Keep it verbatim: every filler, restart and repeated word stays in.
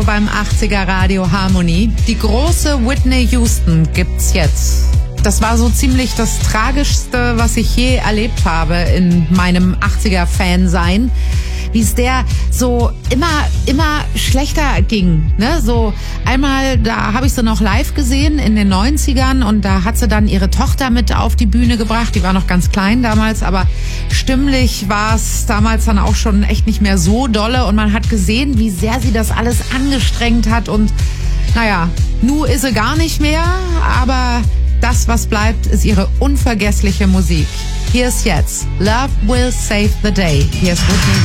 Beim achtziger Radio Harmonie. Die große Whitney Houston gibt's jetzt. Das war so ziemlich das Tragischste, was ich je erlebt habe in meinem achtziger-Fan-Sein. Wie es der so immer, immer schlechter ging. Ne? So einmal, da habe ich sie noch live gesehen in den neunzigern und da hat sie dann ihre Tochter mit auf die Bühne gebracht. Die war noch ganz klein damals, aber stimmlich war es damals dann auch schon echt nicht mehr so dolle und man hat gesehen, wie sehr sie das alles angestrengt hat und naja, nu ist sie gar nicht mehr, aber das, was bleibt, ist ihre unvergessliche Musik. Hier ist jetzt Love Will Save the Day. Hier ist Whitney